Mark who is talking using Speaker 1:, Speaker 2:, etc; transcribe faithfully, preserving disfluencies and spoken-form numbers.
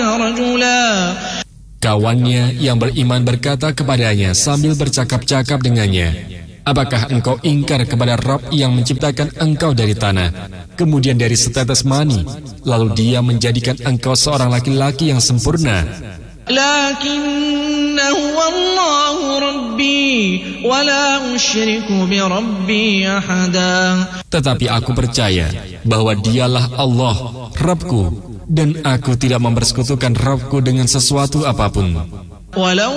Speaker 1: رجلا.
Speaker 2: Kawannya yang beriman berkata kepadanya sambil bercakap-cakap dengannya, apakah engkau ingkar kepada Rabb yang menciptakan engkau dari tanah, kemudian dari setetes mani, lalu dia menjadikan engkau seorang laki-laki yang sempurna?
Speaker 1: Lakinna huwa Allahu Rabbi wa la usyriku bi Rabbi ahada.
Speaker 2: Tetapi aku percaya bahwa dialah Allah, Rabbku, dan aku tidak mempersekutukan Rabbku dengan sesuatu apapun.
Speaker 1: Walau